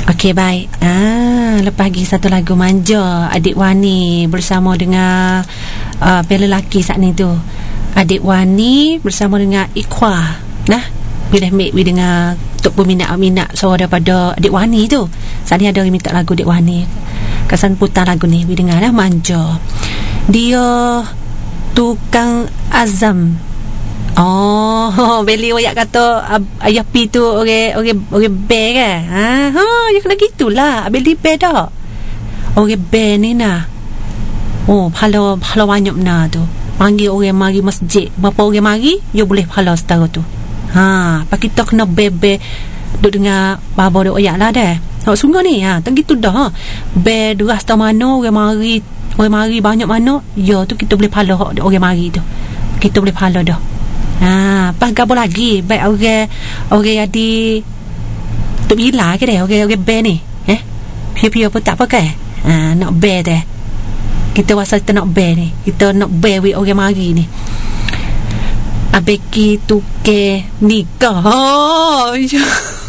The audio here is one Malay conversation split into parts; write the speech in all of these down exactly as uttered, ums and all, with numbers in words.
Okey, baik. Ah, lepas lagi satu lagu Manja, Adik Wani bersama dengan uh, bela lelaki saat ni tu. Adik Wani bersama dengan Iqwa. Nah, bila ambil we dengar untuk peminat-minat suara daripada Adik Wani tu. Saat ni ada yang minta lagu Adik Wani. Kesan putar lagu ni we dengar dah Manja. Dia tukang azam. Oh, beli oyak kata ayah pi tu orang orang orang bear kan. Ha, ha, ya kena gitulah. Beli bear dah. Orang bear ni nah. Oh, pahala pahala banyak nah tu. Panggil orang mari masjid. Berapa orang mari, you boleh pahala setara tu. Ha, pak kita kena bear-bear duk dengar baba duk oyak lah dah. Hak sungguh ni ha, tak gitu dah. Ha. Bear deras tak mana orang mari, orang mari banyak mana, ya tu kita boleh pahala hak orang mari tu. Kita boleh pahala dah. Ha, pas gapo lagi baik orang orang jadi tu bila ke dah orang orang bear ni eh piu-piu apa tak pakai ha, nak bear dah kita rasa kita nak bear ni kita nak bear with orang mari ni abeki tu ke nikah oh ya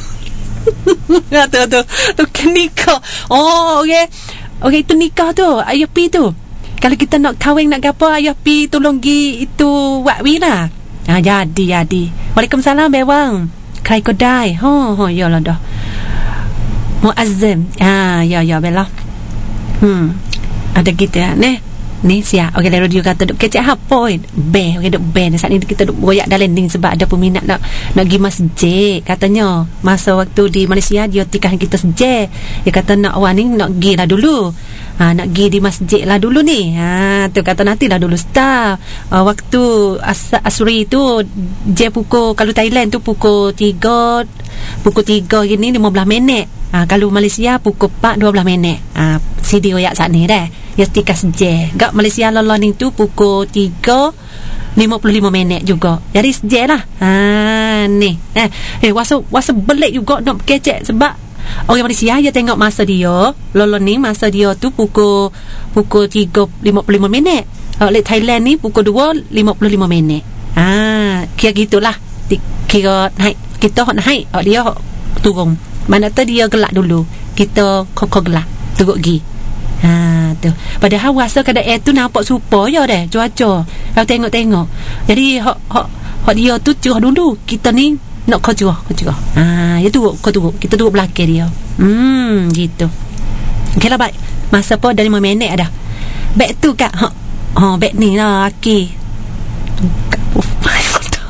tu tu tu ke nikah oh okey okey tu nikah tu ayah pi tu kalau kita nak kahwin nak gapo ayah pi tolong gi itu wak wi lah. Ha, jadi jadi. Waalaikumsalam bewang. Kai kodai. Ho ho ya lah dah. Muazzim. Ha ya ya bela. Hmm. Ada gitu ya. Neh. Ni siap. Okey dari radio kata duk kecek hapoi. Be, okey duk be saat ni kita duk goyak dalam ding sebab ada peminat nak nak pergi masjid katanya. Masa waktu di Malaysia dia tikah kita sejak. Dia kata nak awak ni nak pergi lah dulu. Ha, nak pergi di masjid lah dulu ni. Ha, tu kata nanti lah dulu start. Uh, waktu as- asri tu je pukul, kalau Thailand tu pukul tiga, pukul tiga gini lima belas minit. Ha, kalau Malaysia pukul empat dua belas minit. Ha, C D royak saat ni dah. Ya stika seje. Gak Malaysia lalu ni tu pukul tiga lima puluh lima minit juga. Jadi seje lah. Ha, ni. Eh, eh wasa wasa belik juga nak kecek sebab orang Malaysia dia tengok masa dia lolo ni masa dia tu pukul pukul tiga lima puluh lima minit. Oleh Thailand ni pukul dua lima puluh lima minit. Ah, kira gitulah. Kira naik kita hok naik, hok dia hok turun. Mana tu dia gelak dulu. Kita kokok gelak turun gi. Ha tu. Padahal rasa kadang air tu nampak super je dah cuaca. Kalau tengok-tengok. Jadi hok hok hok dia tu curah dulu. Kita ni nak kau curah, kau curah. Ha, ya turun, kau turun. Kita turun belakang dia. Hmm, gitu. Okey lah, baik. Masa pun dah lima minit dah. Back tu kat, ha, ha back ni lah, Aki. Tukar profile.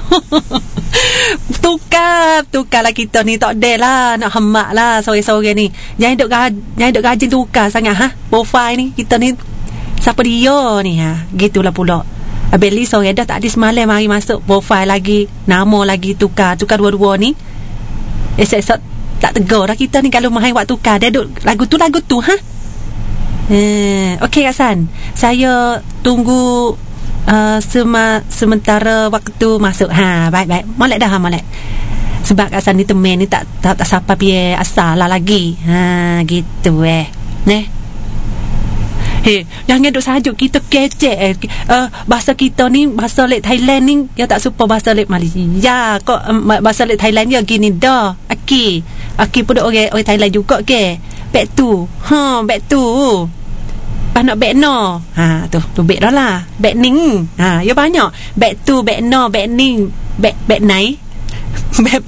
tukar, tukar lah kita ni. Tak ada lah, nak hemat lah sore-sore ni. Jangan duk jangan duk gajin tukar sangat, ha. Profile ni, kita ni, siapa dia ni, ha. Gitulah pula. Abeli sore dah tak ada semalam mari masuk profile lagi, nama lagi tukar, tukar dua-dua ni. Esok-esok tak tegar dah kita ni kalau main waktu tukar. Dia duk lagu tu lagu tu ha. Eh, okey Kak San. Saya tunggu uh, sema, sementara waktu masuk. Ha, baik-baik. Molek dah ha, molek. Sebab Kak San ni temen ni tak tak, tak sapa piye asal lah lagi. Ha, gitu eh. Neh. Hey, jangan duk sajuk kita kecek eh. Uh, bahasa kita ni bahasa lek Thailand ni dia tak suka bahasa lek Malaysia. Kok um, bahasa lek Thailand dia gini dah. Aki. Aki pun orang orang Thailand juga ke. Back tu. Ha, back tu. Pas nak back no. Ha, tu, tu back dah lah. Back ning. Ha, ya banyak. Back tu, back no, back ning, back back nai. Back.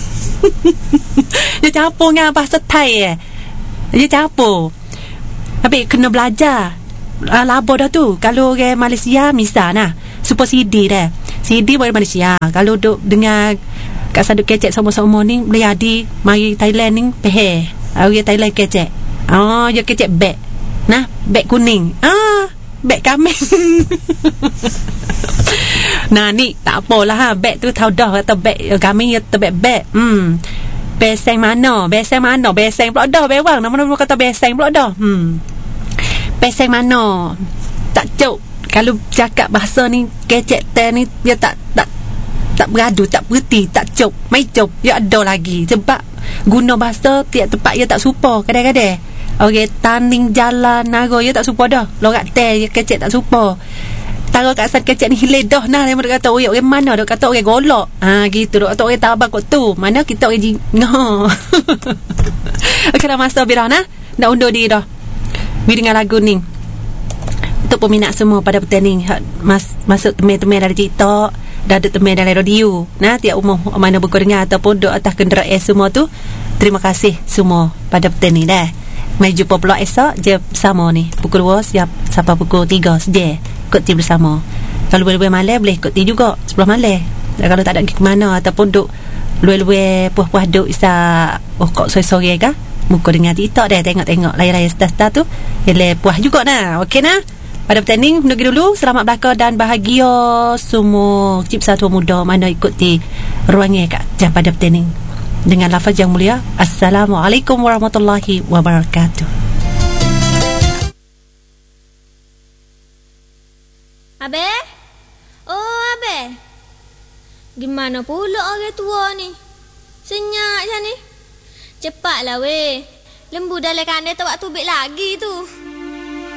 Dia campur dengan bahasa Thai eh. Dia campur. Habis kena belajar uh, laba dah tu. Kalau orang Malaysia misal nah, super C D dah. C D boleh Malaysia. Kalau duk dengar kat saduk kecek sama-sama ni boleh jadi mari Thailand ni pehe. Orang Thailand kecek. Oh, dia kecek beg. Nah, beg kuning. Ah, beg kambing. Nah, ni tak apalah ha. Beg tu tahu dah kata beg kambing ya tu beg-beg. Hmm. Beseng mana? Beseng mana? Beseng pula dah bewang. Nama-nama kata beseng pula dah. Hmm. Beseng mana? Tak cuk. Kalau cakap bahasa ni kecek ten ni dia tak tak tak beradu, tak berhenti, tak cuk. Mai cuk. Dia ada lagi sebab guna bahasa tiap tempat dia tak serupa kadang-kadang. Okey, taning jalan nago dia tak serupa dah. Lorak teh dia kecek tak serupa. taruh kat asal kecek ni hiledah nah dia kata oi orang mana dok kata orang golok. Ha gitu dok kata orang tabak kot tu. Mana kita orang jingah. Okey dah masa birah nah. Nak undur diri dah. Bi dengan lagu ni. Untuk peminat semua pada petang ni mas, masuk teman-teman dari TikTok, dah ada teman dari radio. Nah tiap umur mana buku dengar ataupun duk atas kenderaan semua tu. Terima kasih semua pada petang ni dah. Mai jumpa pula esok je bersama ni. Pukul dua siap sampai pukul tiga saja. Ikut ti bersama. Kalau boleh-boleh malam boleh ikut ti juga sebelah malam. Dan kalau tak ada pergi ke mana ataupun duk luar-luar puas-puas duk isa oh kok sore-sore ke. Muka dengan TikTok dah tengok-tengok layar-layar star-star tu. Ele puas juga nah. Okey nah. Pada pertanding pergi dulu. Selamat belaka dan bahagia semua cip satu muda mana ikuti ruangnya kat jam pada pertanding. Dengan lafaz yang mulia, Assalamualaikum warahmatullahi wabarakatuh. Abe? Oh, Abe. Gimana pula orang tua ni? Senyap je ni. Cepatlah weh. Lembu dalam kandang tak waktu tubik lagi tu.